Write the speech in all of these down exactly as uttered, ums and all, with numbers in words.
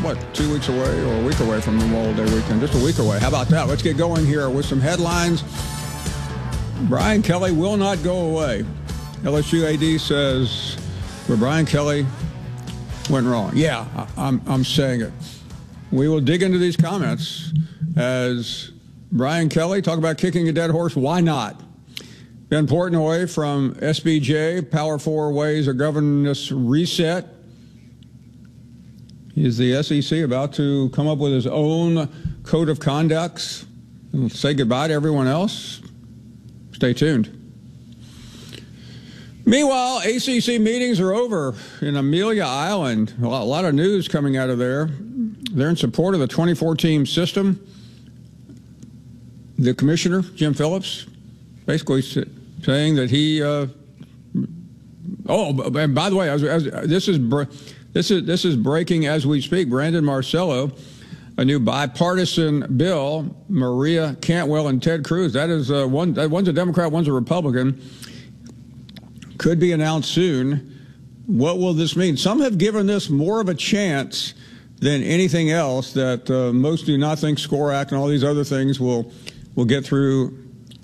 what, two weeks away or a week away from Memorial Day weekend. Just a week away. How about that? Let's get going here with some headlines. Brian Kelly will not go away. L S U A D says where Brian Kelly went wrong. Yeah, I'm, I'm saying it. We will dig into these comments as Brian Kelly, talk about kicking a dead horse. Why not? Ben Portnoy from S B J, Power Four Ways of Governance Reset. Is the S E C about to come up with his own code of conducts and say goodbye to everyone else? Stay tuned. Meanwhile, A C C meetings are over in Amelia Island. A lot of news coming out of there. They're in support of the twenty-four team system. The commissioner, Jim Phillips, basically saying that he. Uh, oh, and by the way, as, as, this is this is this is breaking as we speak. Brandon Marcello, a new bipartisan bill. Maria Cantwell and Ted Cruz. That is uh, one. One's a Democrat, one's a Republican. Could be announced soon. What will this mean? Some have given this more of a chance than anything else. That uh, most do not think SCORE Act and all these other things will will get through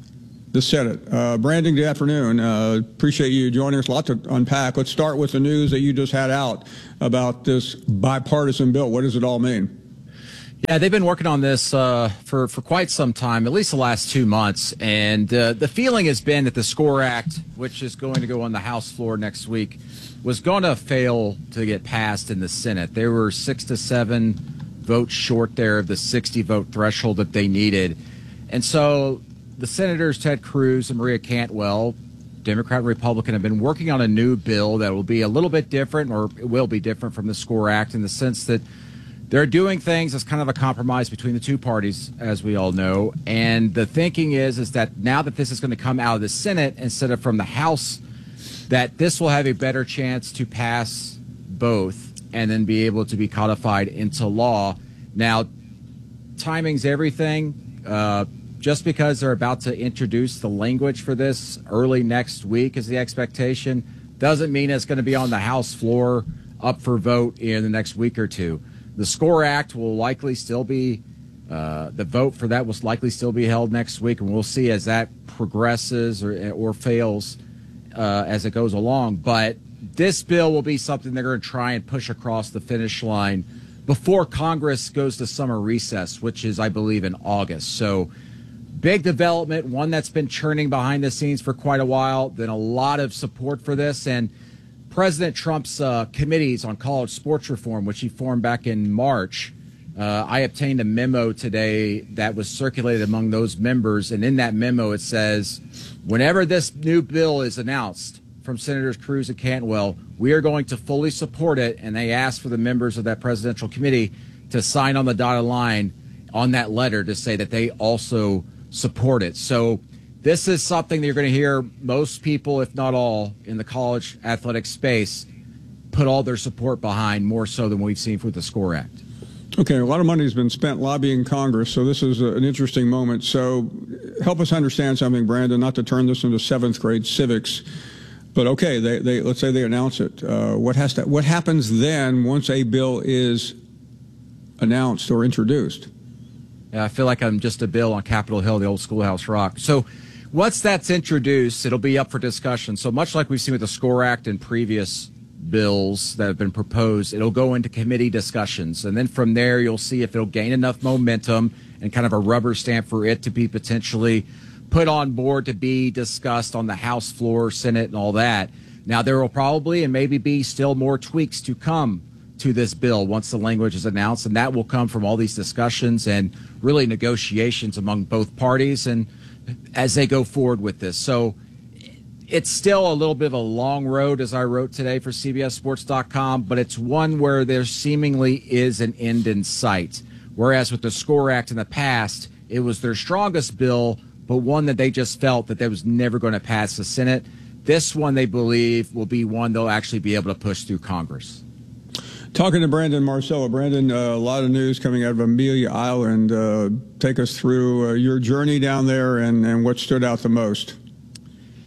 the Senate. Uh, Brandon, good afternoon. Uh, appreciate you joining us. A lot to unpack. Let's start with the news that you just had out about this bipartisan bill. What does it all mean? Yeah, they've been working on this uh, for, for quite some time, at least the last two months. And uh, the feeling has been that the SCORE Act, which is going to go on the House floor next week, was going to fail to get passed in the Senate. They were six to seven votes short there of the sixty vote threshold that they needed. And so the senators, Ted Cruz and Maria Cantwell, Democrat and Republican, have been working on a new bill that will be a little bit different, or it will be different from the SCORE Act, in the sense that they're doing things as kind of a compromise between the two parties, as we all know. And the thinking is, is that now that this is going to come out of the Senate instead of from the House, that this will have a better chance to pass both and then be able to be codified into law. Now, timing's everything. Uh, just because they're about to introduce the language for this early next week is the expectation, doesn't mean it's going to be on the House floor up for vote in the next week or two. The SCORE Act will likely still be, uh, the vote for that will likely still be held next week, and we'll see as that progresses or, or fails uh, as it goes along. But this bill will be something they're going to try and push across the finish line before Congress goes to summer recess, which is, I believe, in August. So big development, one that's been churning behind the scenes for quite a while, then a lot of support for this. And President Trump's uh, committees on college sports reform, which he formed back in March, uh, I obtained a memo today that was circulated among those members. And in that memo, it says, whenever this new bill is announced from Senators Cruz and Cantwell, we are going to fully support it. And they asked for the members of that presidential committee to sign on the dotted line on that letter to say that they also support it. So this is something that you're going to hear most people, if not all, in the college athletic space put all their support behind, more so than we've seen with the SCORE Act. Okay, a lot of money has been spent lobbying Congress, so this is a, an interesting moment. So help us understand something, Brandon, not to turn this into seventh grade civics. But okay, they, they let's say they announce it. Uh, what has to, what happens then once a bill is announced or introduced? Yeah, I feel like I'm just a bill on Capitol Hill, the old Schoolhouse Rock. So once that's introduced, it'll be up for discussion. So much like we've seen with the SCORE Act and previous bills that have been proposed, it'll go into committee discussions. And then from there, you'll see if it'll gain enough momentum and kind of a rubber stamp for it to be potentially put on board to be discussed on the House floor, Senate, and all that. Now, there will probably and maybe be still more tweaks to come to this bill once the language is announced, and that will come from all these discussions and really negotiations among both parties and as they go forward with this. So it's still a little bit of a long road, as I wrote today for C B S Sports dot com, but it's one where there seemingly is an end in sight. Whereas with the SCORE Act in the past, it was their strongest bill, but one that they just felt that they was never going to pass the Senate. This one, they believe, will be one they'll actually be able to push through Congress. Talking to Brandon Marcello. Brandon, uh, a lot of news coming out of Amelia Island. Uh, take us through uh, your journey down there and, and what stood out the most.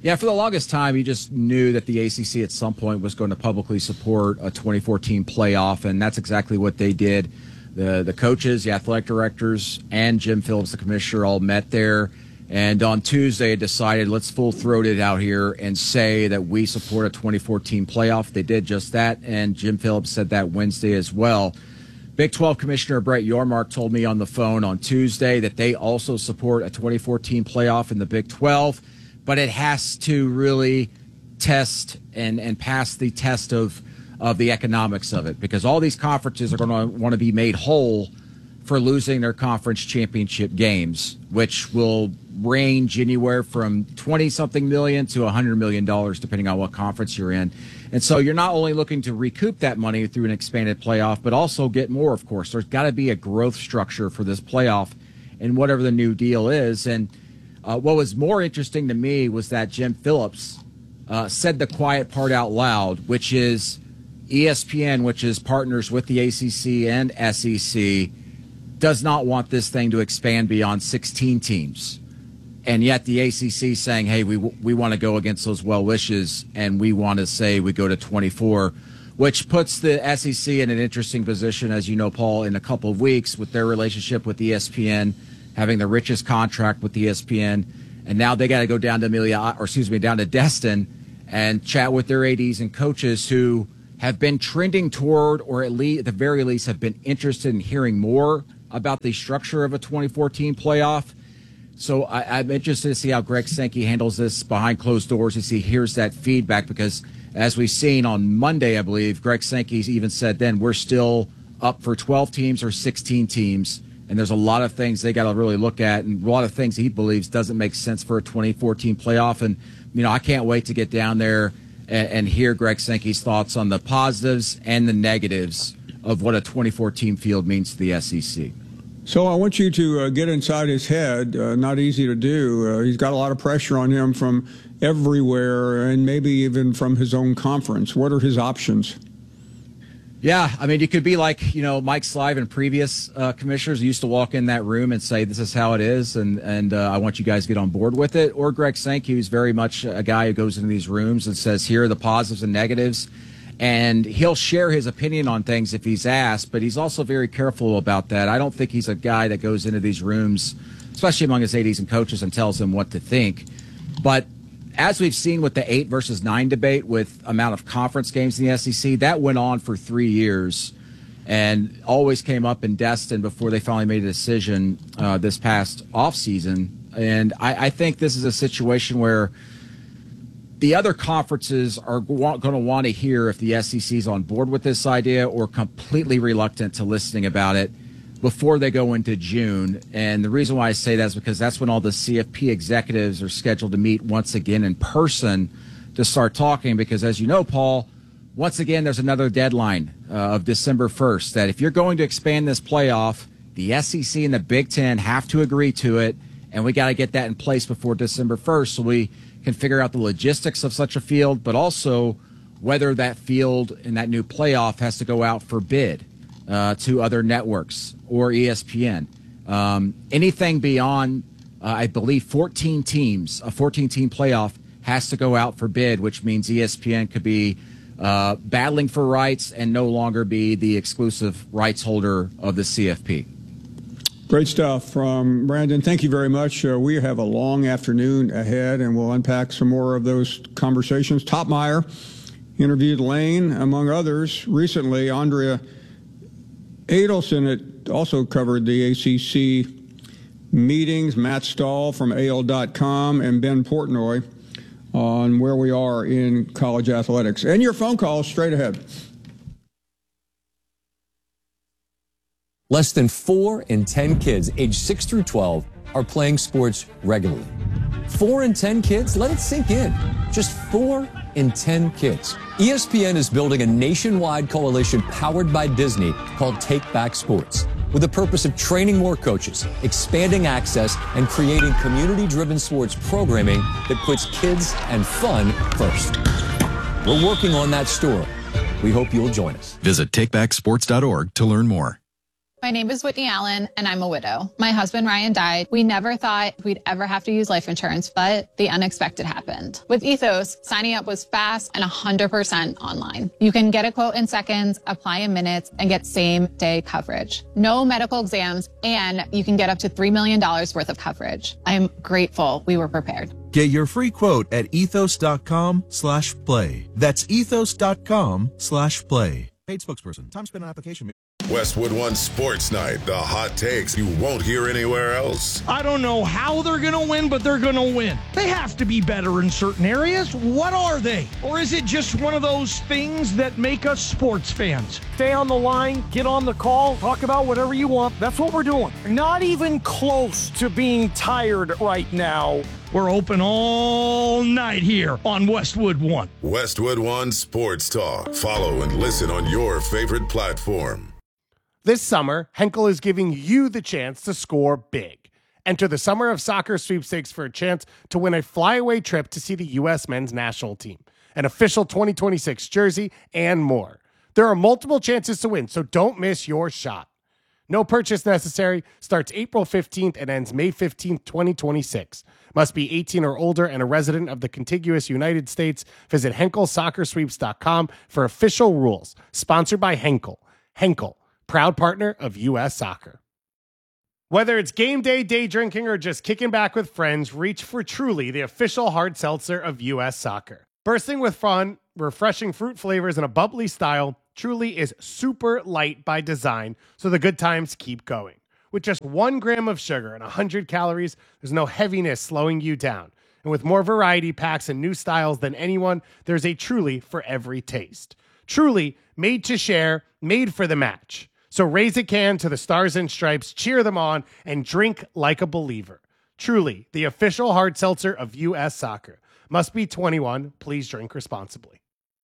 Yeah, for the longest time, you just knew that the A C C at some point was going to publicly support a twenty fourteen playoff, and that's exactly what they did. The the coaches, the athletic directors, and Jim Phillips, the commissioner, all met there. And on Tuesday, decided let's full-throat it out here and say that we support a twenty fourteen playoff. They did just that, and Jim Phillips said that Wednesday as well. Big twelve Commissioner Brett Yormark told me on the phone on Tuesday that they also support a twenty fourteen playoff in the Big twelve, but it has to really test and, and pass the test of, of the economics of it, because all these conferences are going to want to be made whole for losing their conference championship games, which will range anywhere from twenty-something million to one hundred million dollars, depending on what conference you're in. And so you're not only looking to recoup that money through an expanded playoff, but also get more, of course. There's got to be a growth structure for this playoff and whatever the new deal is. And uh, what was more interesting to me was that Jim Phillips uh, said the quiet part out loud, which is E S P N, which is partners with the A C C and S E C, does not want this thing to expand beyond sixteen teams. And yet the A C C saying, hey, we we want to go against those well wishes, and we want to say we go to twenty-four, which puts the S E C in an interesting position, as you know, Paul, in a couple of weeks with their relationship with E S P N, having the richest contract with E S P N, and now they got to go down to Amelia, or excuse me, down to Destin and chat with their A Ds and coaches who have been trending toward, or at least at the very least have been interested in hearing more about the structure of a twenty fourteen playoff. So I, I'm interested to see how Greg Sankey handles this behind closed doors, as he hears that feedback, because as we've seen on Monday, I believe, Greg Sankey even said then we're still up for twelve teams or sixteen teams, and there's a lot of things they got to really look at, and a lot of things he believes doesn't make sense for a twenty fourteen playoff. And, you know, I can't wait to get down there and, and hear Greg Sankey's thoughts on the positives and the negatives of what a twenty fourteen field means to the S E C. So I want you to uh, get inside his head. Uh, not easy to do. Uh, he's got a lot of pressure on him from everywhere, and maybe even from his own conference. What are his options? Yeah, I mean, you could be like, you know, Mike Slive and previous uh, commissioners who used to walk in that room and say, this is how it is, and, and uh, I want you guys to get on board with it. Or Greg Sankey, who's very much a guy who goes into these rooms and says, here are the positives and negatives. And he'll share his opinion on things if he's asked, but he's also very careful about that. I don't think he's a guy that goes into these rooms, especially among his A Ds and coaches, and tells them what to think. But as we've seen with the eight versus nine debate with amount of conference games in the S E C, that went on for three years and always came up in Destin before they finally made a decision uh, this past offseason. And I, I think this is a situation where the other conferences are going to want to hear if the S E C is on board with this idea or completely reluctant to listening about it before they go into June. And the reason why I say that is because that's when all the C F P executives are scheduled to meet once again in person to start talking. Because as you know, Paul, once again, there's another deadline uh, of December first that if you're going to expand this playoff, the S E C and the Big Ten have to agree to it. And we got to get that in place before December first so we can figure out the logistics of such a field, but also whether that field in that new playoff has to go out for bid uh, to other networks or E S P N. Um, anything beyond, uh, I believe, fourteen teams, a fourteen-team playoff has to go out for bid, which means E S P N could be uh, battling for rights and no longer be the exclusive rights holder of the C F P. Great stuff from Brandon. Thank you very much. Uh, we have a long afternoon ahead, and we'll unpack some more of those conversations. Topmeyer interviewed Lane, among others, recently. Andrea Adelson it also covered the A C C meetings. Matt Stahl from A L dot com and Ben Portnoy on where we are in college athletics. And your phone calls straight ahead. Less than four in ten kids aged six through twelve are playing sports regularly. Four in ten kids? Let it sink in. Just four in ten kids. E S P N is building a nationwide coalition powered by Disney called Take Back Sports, with the purpose of training more coaches, expanding access, and creating community-driven sports programming that puts kids and fun first. We're working on that story. We hope you'll join us. Visit take back sports dot org to learn more. My name is Whitney Allen, and I'm a widow. My husband, Ryan, died. We never thought we'd ever have to use life insurance, but the unexpected happened. With Ethos, signing up was fast and one hundred percent online. You can get a quote in seconds, apply in minutes, and get same-day coverage. No medical exams, and you can get up to three million dollars worth of coverage. I'm grateful we were prepared. Get your free quote at ethos.com slash play. That's ethos.com slash play. Paid spokesperson. Time spent on application. Westwood One Sports Night. The hot takes you won't hear anywhere else. I don't know how they're going to win, but they're going to win. They have to be better in certain areas. What are they? Or is it just one of those things that make us sports fans? Stay on the line, get on the call, talk about whatever you want. That's what we're doing. Not even close to being tired right now. We're open all night here on Westwood One. Westwood One Sports Talk. Follow and listen on your favorite platform. This summer, Henkel is giving you the chance to score big. Enter the Summer of Soccer sweepstakes for a chance to win a flyaway trip to see the U S men's national team, an official twenty twenty-six jersey, and more. There are multiple chances to win, so don't miss your shot. No purchase necessary. Starts April fifteenth and ends May fifteenth, twenty twenty-six. Must be eighteen or older and a resident of the contiguous United States. Visit henkel soccer sweeps dot com for official rules. Sponsored by Henkel. Henkel, proud partner of U S Soccer. Whether it's game day, day drinking, or just kicking back with friends, reach for Truly, the official hard seltzer of U S Soccer. Bursting with fun, refreshing fruit flavors, and a bubbly style, Truly is super light by design, so the good times keep going. With just one gram of sugar and one hundred calories, there's no heaviness slowing you down. And with more variety packs and new styles than anyone, there's a Truly for every taste. Truly, made to share, made for the match. So raise a can to the Stars and Stripes, cheer them on, and drink like a believer. Truly, the official hard seltzer of U S Soccer. Must be twenty-one. Please drink responsibly.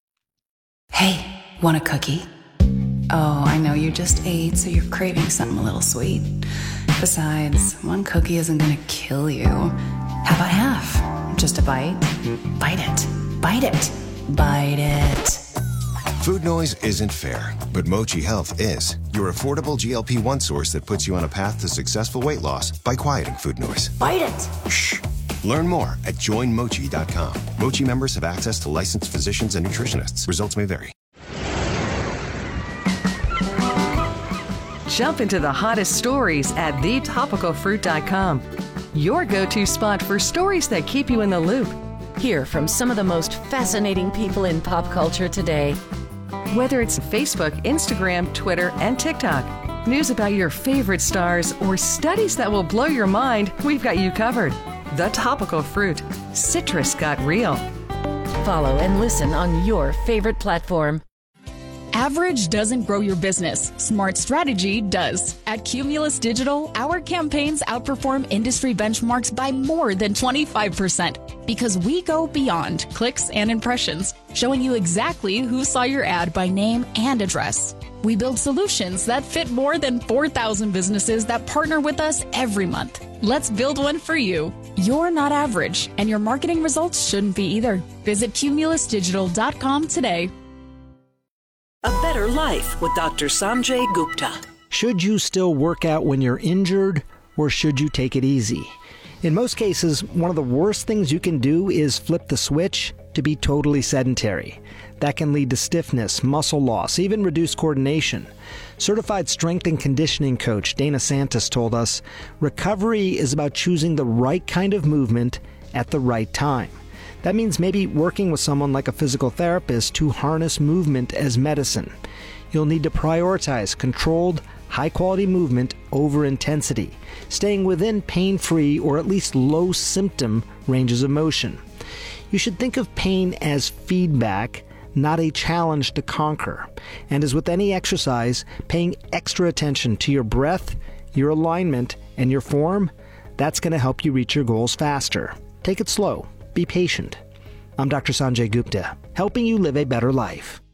Hey, want a cookie? Oh, I know you just ate, so you're craving something a little sweet. Besides, one cookie isn't gonna kill you. How about half? Just a bite? Bite it. Bite it. Bite it. Food noise isn't fair, but Mochi Health is. Your affordable G L P one source that puts you on a path to successful weight loss by quieting food noise. Bite it. Shh. Learn more at join mochi dot com. Mochi members have access to licensed physicians and nutritionists. Results may vary. Jump into the hottest stories at the topical fruit dot com. Your go-to spot for stories that keep you in the loop. Hear from some of the most fascinating people in pop culture today. Whether it's Facebook, Instagram, Twitter, and TikTok, news about your favorite stars, or studies that will blow your mind, we've got you covered. The Topical Fruit. Citrus got real. Follow and listen on your favorite platform. Average doesn't grow your business. Smart strategy does. At Cumulus Digital, our campaigns outperform industry benchmarks by more than twenty-five percent because we go beyond clicks and impressions, showing you exactly who saw your ad by name and address. We build solutions that fit more than four thousand businesses that partner with us every month. Let's build one for you. You're not average, and your marketing results shouldn't be either. Visit cumulus digital dot com today. A Better Life with Doctor Sanjay Gupta. Should you still work out when you're injured, or should you take it easy? In most cases, one of the worst things you can do is flip the switch to be totally sedentary. That can lead to stiffness, muscle loss, even reduced coordination. Certified strength and conditioning coach Dana Santos told us, recovery is about choosing the right kind of movement at the right time. That means maybe working with someone like a physical therapist to harness movement as medicine. You'll need to prioritize controlled, high-quality movement over intensity, staying within pain-free or at least low-symptom ranges of motion. You should think of pain as feedback, not a challenge to conquer. And as with any exercise, paying extra attention to your breath, your alignment, and your form, that's going to help you reach your goals faster. Take it slow. Be patient. I'm Doctor Sanjay Gupta, helping you live a better life.